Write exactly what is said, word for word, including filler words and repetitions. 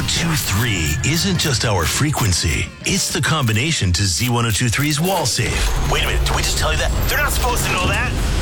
two three isn't just our frequency. It's the combination to Z ten twenty-three's wall safe. Wait a minute, did we just tell you that? They're not supposed to know that.